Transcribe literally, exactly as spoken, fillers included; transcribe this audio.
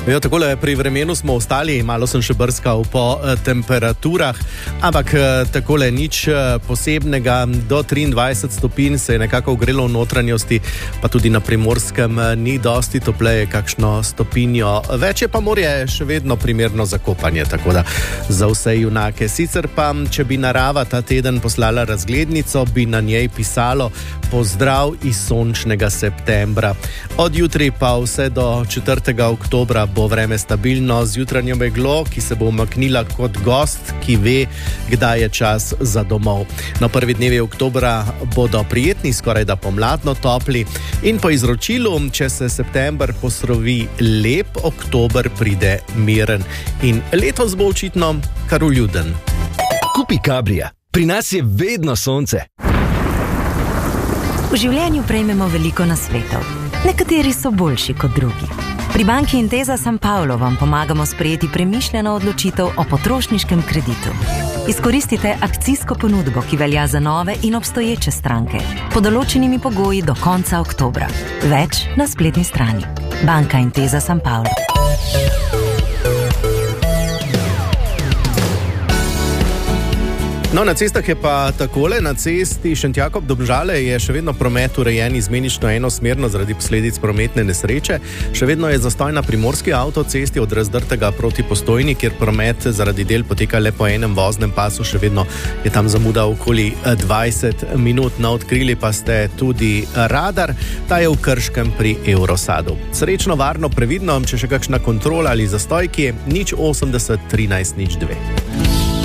Jo, takole pri vremenu smo ostali, malo sem še brskal po eh, temperaturah, ampak eh, takole nič eh, posebnega, do triindvajset stopinj se je nekako ogrelo v notranjosti, pa tudi na Primorskem eh, ni dosti topleje, kakšno stopinjo. Več je pa morje še vedno primerno za kopanje, tako da za vse junake. Sicer pa, če bi narava ta teden poslala razglednico, bi na njej pisalo pozdrav iz sončnega septembra. Od jutri pa vse do četrtega oktobra bo vreme stabilno z jutranjo meglo, ki se bo umaknila kot gost, ki ve, kdaj je čas za domov. Na prvi dnevi oktobra bodo prijetni, skoraj da pomladno topli in po izročilu, če se september posrovi lep, oktober pride miren in letos bo očitno kar vljuden. Kupi Kabrija. Pri nas je vedno sonce. V življenju prejmemo veliko nasvetov. Nekateri so boljši kot drugi. Pri banki Intesa San Paolo vam pomagamo sprejeti premišljeno odločitev o potrošniškem kreditu. Izkoristite akcijsko ponudbo, ki velja za nove in obstoječe stranke, pod določenimi pogoji do konca oktobra. Več na spletni strani. Banka Intesa San Paolo. No, na cestah je pa takole, na cesti Šentjakob-Domžale je še vedno promet urejen izmenično enosmerno zaradi posledic prometne nesreče. Še vedno je zastoj na primorski avtocesti od Razdrtega proti Postojni, kjer promet zaradi del poteka le po enem voznem pasu, še vedno je tam zamuda okoli dvajset minut. Na odkrili pa ste tudi radar, ta je v Krškem pri Eurosadu. Srečno, varno, previdno, če še kakšna kontrola ali zastoj, ki je nič osemdeset trinajst nič dve.